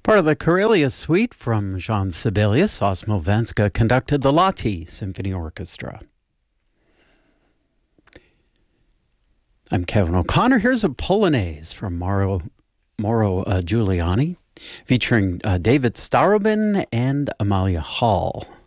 Part of the Karelia Suite from Jean Sibelius, Osmo Venska conducted the Lahti Symphony Orchestra. I'm Kevin O'Connor. Here's a Polonaise from Mauro Giuliani, featuring David Starobin and Amalia Hall.